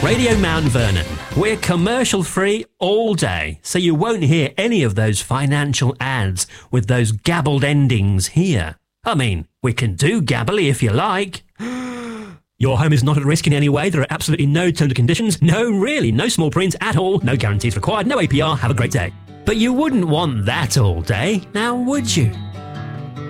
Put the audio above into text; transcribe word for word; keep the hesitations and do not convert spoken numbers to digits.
Radio Mount Vernon. We're commercial free all day, so you won't hear any of those financial ads with those gabbled endings here. I mean, we can do gabbly if you like. Your home is not at risk in any way. There are absolutely no terms and conditions. No, really, no small print at all. No guarantees required. No A P R. Have a great day. But you wouldn't want that all day, now would you?